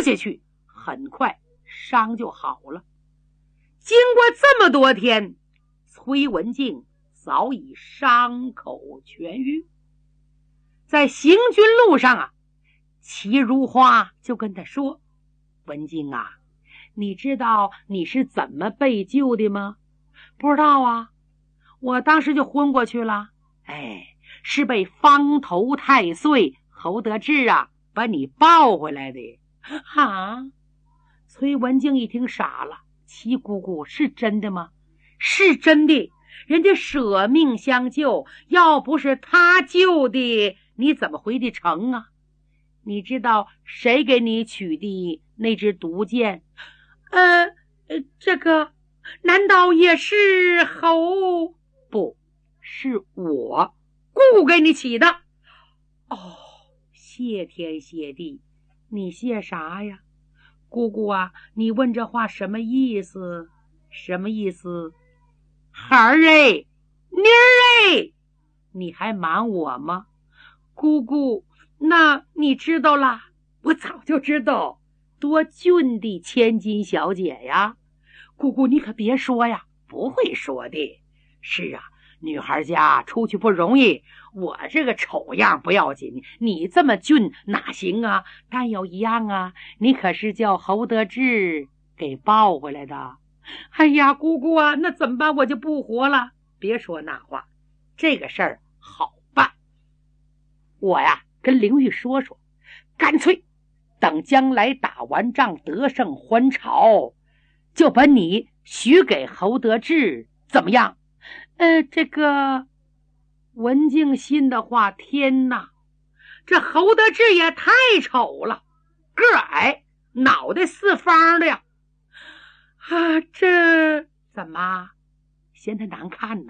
下去，很快伤就好了。经过这么多天，崔文静早已伤口痊愈。在行军路上啊，齐如花就跟他说：文静啊，你知道你是怎么被救的吗？不知道啊，我当时就昏过去了。是被方头太岁侯德志啊把你抱回来的。崔文静一听傻了，齐姑姑是真的吗？是真的，人家舍命相救，要不是他救的，你怎么回的城啊？你知道谁给你取的那支毒箭？这个难道也是侯？不是我姑姑给你起的。谢天谢地。你谢啥呀？姑姑啊，你问这话什么意思？什么意思？孩儿哎，妮儿哎，你还瞒我吗？姑姑，那你知道了？我早就知道，多俊的千金小姐呀！姑姑你可别说呀，不会说的。是啊，女孩家出去不容易，我这个丑样不要紧，你这么俊哪行啊？但有一样啊，你可是叫侯德志给抱回来的。哎呀，姑姑啊，那怎么办？我就不活了。别说那话，这个事儿好办。我呀跟灵玉说说，干脆等将来打完仗得胜还朝，就把你许给侯德志，怎么样？这个文静心的话，天哪，这侯德志也太丑了，个矮，脑袋四方的呀！这怎么嫌他难看呢？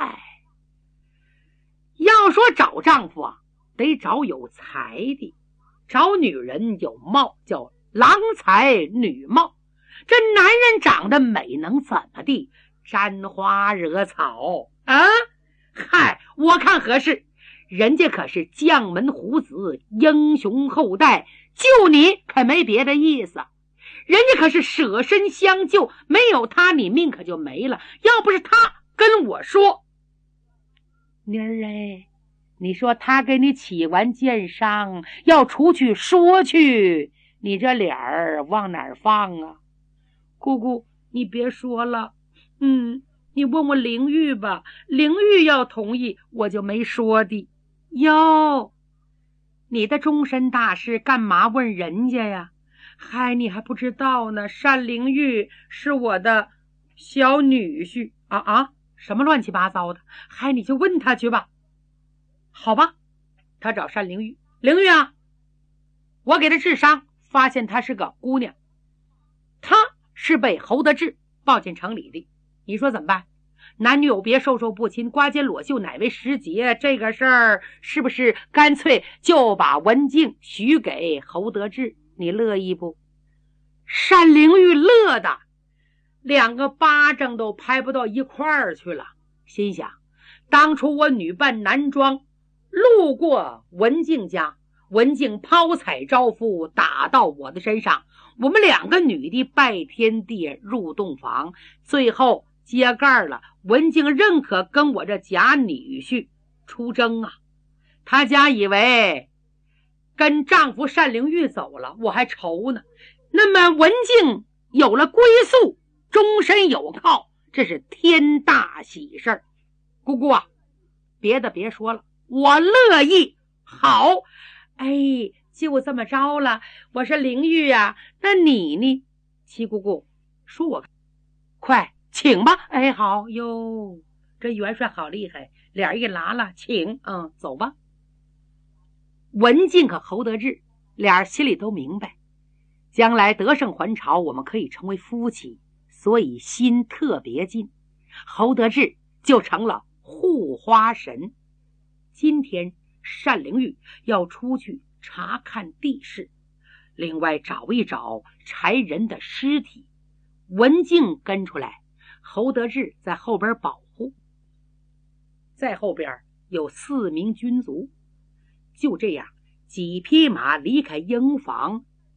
要说找丈夫啊，得找有才的，找女人有貌，叫郎才女貌。这男人长得美能怎么地？沾花惹草啊！我看合适，人家可是将门虎子，英雄后代，救你可没别的意思。人家可是舍身相救，没有他你命可就没了。要不是他跟我说，妮儿哎，你说他给你起完箭伤，要出去说去，你这脸儿往哪儿放啊？姑姑你别说了，你问问灵玉吧，灵玉要同意，我就没说的。哟，你的终身大事干嘛问人家呀？你还不知道呢，单灵玉是我的小女婿什么乱七八糟的，你就问他去吧。好吧，他找单灵玉，灵玉啊，我给他治伤，发现她是个姑娘，她是被侯德志抱进城里的，你说怎么办？男女有别，授受不亲，刮肩裸袖乃为时节，这个事儿是不是干脆就把文静许给侯德志？你乐意不？单灵玉乐的两个巴掌都拍不到一块儿去了，心想当初我女扮男装路过文静家，文静抛彩招夫打到我的身上，我们两个女的拜天地入洞房，最后揭盖了，文静认可跟我这假女婿出征啊。他家以为跟丈夫单灵玉走了，我还愁呢。那么文静有了归宿，终身有靠，这是天大喜事儿。姑姑啊，别的别说了，我乐意。好，就这么着了。我说灵玉啊，那你呢？七姑姑说我快请吧。好哟，这元帅好厉害，脸一拉了，请走吧。文静和侯德志俩心里都明白，将来得胜还朝，我们可以成为夫妻，所以心特别近。侯德志就成了护花神。今天单灵玉要出去查看地势，另外找一找柴人的尸体，文静跟出来，侯德志在后边保护，在后边有4名军卒。就这样几匹马离开营房，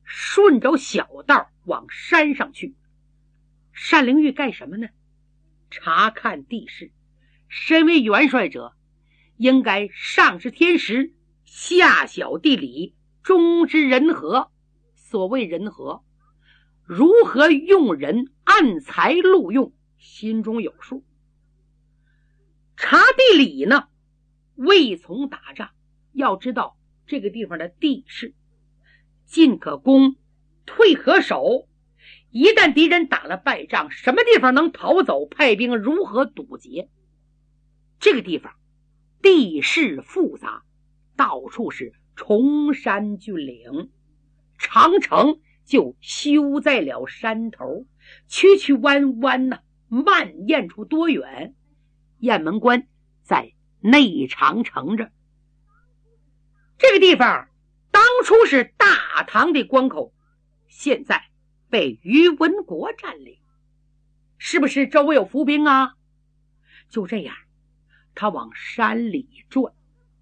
顺着小道往山上去。单灵玉干什么呢？查看地势。身为元帅者，应该上知天时，下晓地理，中知人和。所谓人和，如何用人，按才录用，心中有数。查地理呢，未从打仗，要知道这个地方的地势，进可攻，退可守。一旦敌人打了败仗，什么地方能逃走，派兵如何堵截。这个地方地势复杂，到处是崇山峻岭，长城就修在了山头，曲曲弯弯呐，蔓延出多远。雁门关在内长城这，这个地方当初是大唐的关口，现在被于文国占领，是不是周围有伏兵啊？就这样，他往山里转，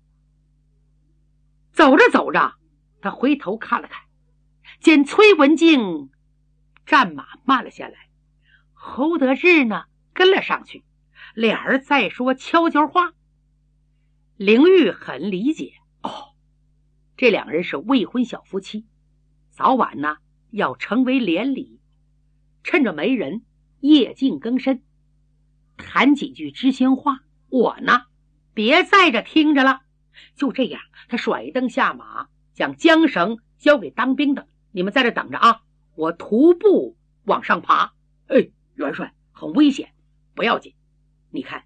走着走着，他回头看了看，见崔文静战马慢了下来，侯德志呢跟了上去，俩人在说悄悄话。灵玉很理解，这两人是未婚小夫妻，早晚呢要成为连理，趁着没人夜静更深，谈几句知心话，我呢别在这听着了。就这样，他甩蹬下马，将缰绳交给当兵的，你们在这等着啊，我徒步往上爬。元帅，很危险，不要紧，你看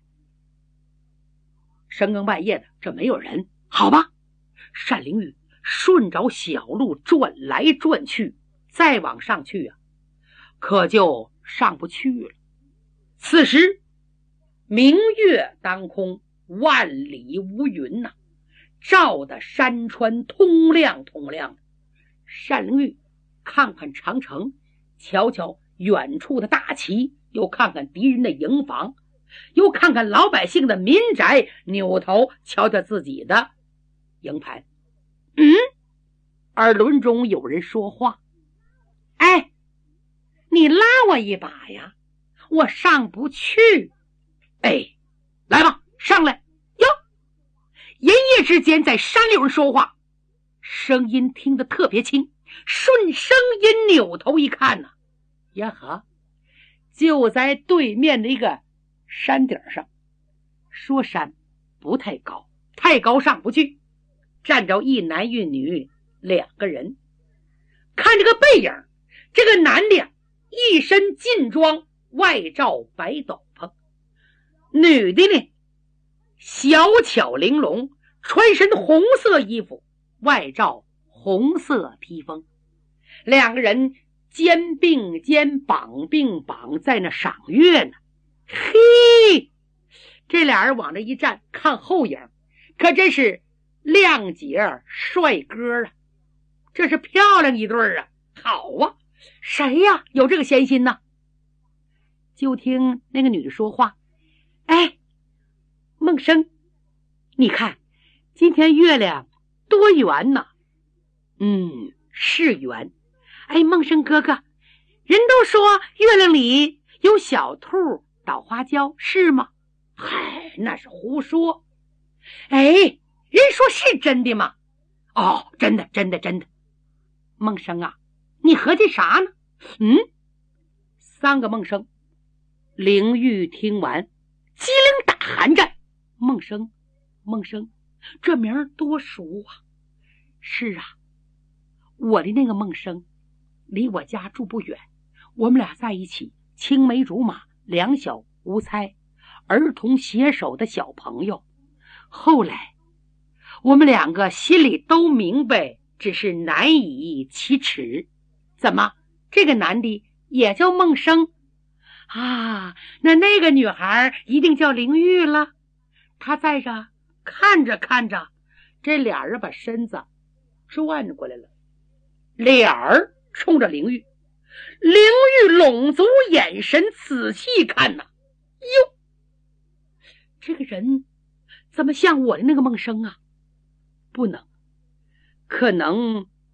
深更半夜的，这没有人，好吧。单灵玉顺着小路转来转去，再往上去啊，可就上不去了。此时明月当空，万里无云呐，照得山川通亮通亮的。单灵玉看看长城，瞧瞧远处的大旗，又看看敌人的营房，又看看老百姓的民宅，扭头瞧瞧自己的营盘。耳轮中有人说话，你拉我一把呀，我上不去。来吧，上来哟！一夜之间在山里有人说话，声音听得特别轻，顺声音扭头一看呢，呀呵，就在对面的一个山顶上。说山不太高，太高上不去，站着一男一女两个人。看这个背影，这个男的一身劲装，外罩白斗篷，女的呢小巧玲珑，穿身红色衣服，外罩红色披风。两个人肩并肩，膀并膀，在那赏月呢。嘿，这俩人往这一站，看后影，可真是亮姐帅哥啊，这是漂亮一对啊。好啊，谁呀有这个闲心呢？就听那个女的说话，梦生，你看今天月亮多圆呢。是圆。梦生哥哥，人都说月亮里有小兔捣花椒，是吗？那是胡说。人说是真的吗？真的真的真的。梦生啊，你合计啥呢？三个梦生。灵玉听完机灵打寒战，梦生这名儿多熟啊。是啊，我的那个梦生离我家住不远，我们俩在一起青梅竹马，两小无猜，儿童携手的小朋友。后来我们两个心里都明白，只是难以启齿。怎么这个男的也叫梦生啊？那个女孩一定叫灵玉了。他在这看着看着，这俩人把身子转过来了，脸儿冲着灵玉。灵玉拢足眼神仔细看呐，哟，这个人怎么像我的那个梦生啊？不能，可能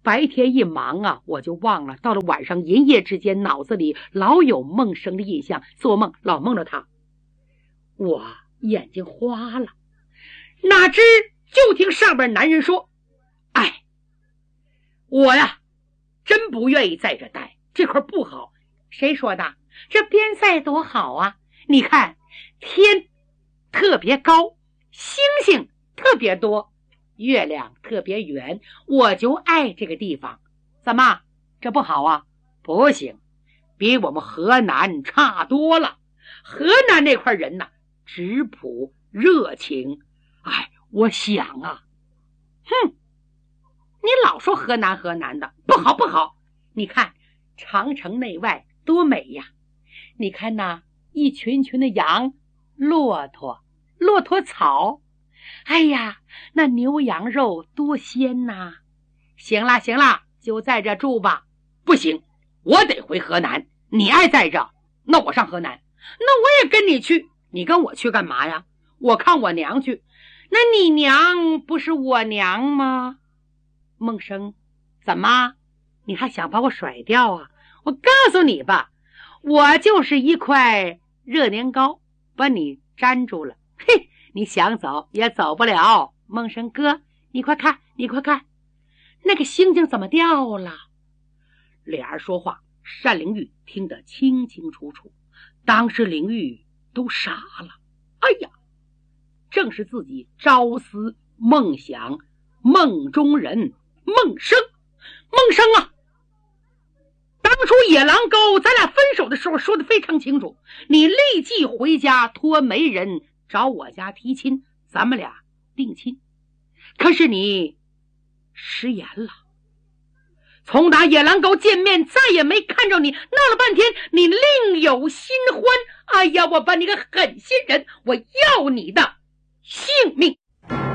白天一忙啊，我就忘了，到了晚上银夜之间，脑子里老有梦生的印象，做梦老梦着他，我眼睛花了。哪知就听上边男人说：哎，我呀真不愿意在这待，这块不好。谁说的？这边塞多好啊，你看天特别高，星星特别多，月亮特别圆，我就爱这个地方。怎么这不好啊？不行，比我们河南差多了。河南那块人呐，质朴热情。哎，我想啊，你老说河南的，不好不好。你看长城内外多美呀，你看那一群群的羊，骆驼草，哎呀，那牛羊肉多鲜呐。行了，就在这住吧。不行，我得回河南。你爱在这，那我上河南。那我也跟你去。你跟我去干嘛呀？我看我娘去。那你娘不是我娘吗？孟生，怎么你还想把我甩掉啊？我告诉你吧，我就是一块热年糕，把你粘住了。嘿，你想走也走不了。孟生哥，你快看，那个星星怎么掉了？俩人说话，单灵玉听得清清楚楚。当时灵玉都傻了。哎呀，正是自己朝思梦想梦中人孟生啊！当初野狼沟咱俩分手的时候说的非常清楚，你立即回家托媒人找我家提亲，咱们俩定亲。可是你食言了，从打野狼沟见面再也没看着你，闹了半天你另有新欢。哎呀，我把你个狠心人，我要你的性命！